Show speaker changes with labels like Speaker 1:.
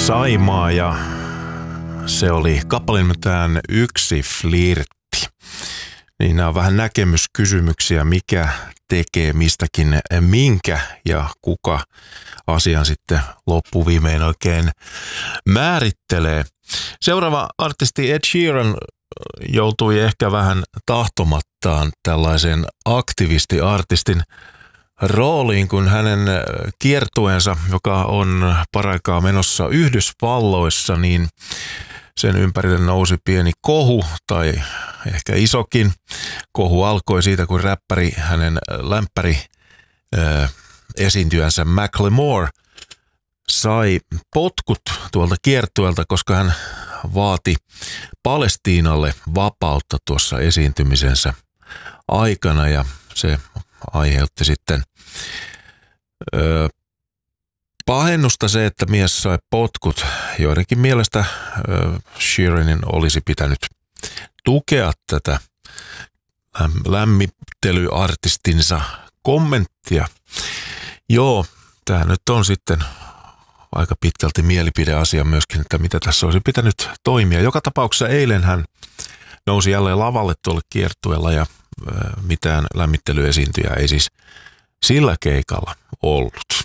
Speaker 1: Saimaa ja se oli kappale nimeltään Yksi flirtti. Niin nämä on vähän näkemyskysymyksiä, mikä tekee mistäkin minkä ja kuka asian sitten loppuviimein oikein määrittelee. Seuraava artisti Ed Sheeran joutui ehkä vähän tahtomattaan tällaisen aktivistiartistin rooliin, kun hänen kiertueensa, joka on paraikaa menossa Yhdysvalloissa, niin sen ympärille nousi pieni kohu tai ehkä isokin. Kohu alkoi siitä, kun räppäri, hänen lämpäri esiintyjänsä Macklemore sai potkut tuolta kiertueelta, koska hän vaati Palestiinalle vapautta tuossa esiintymisensä aikana ja se aiheutti sitten pahennusta se, että mies sai potkut. Joidenkin mielestä Sheeranin olisi pitänyt tukea tätä lämmittelyartistinsa kommenttia. Joo, tämä nyt on sitten aika pitkälti mielipideasia myöskin, että mitä tässä olisi pitänyt toimia. Joka tapauksessa eilen hän nousi jälleen lavalle tuolle kiertueella ja mitään lämmittelyesiintyjää ei siis sillä keikalla ollut.